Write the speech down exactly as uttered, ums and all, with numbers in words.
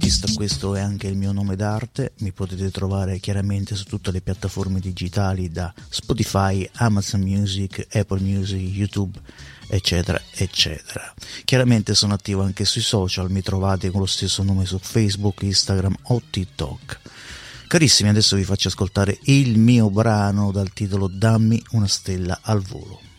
Battista, questo è anche il mio nome d'arte, mi potete trovare chiaramente su tutte le piattaforme digitali da Spotify, Amazon Music, Apple Music, YouTube, eccetera eccetera. Chiaramente sono attivo anche sui social, mi trovate con lo stesso nome su Facebook, Instagram o TikTok. Carissimi, adesso vi faccio ascoltare il mio brano dal titolo Dammi una stella al volo.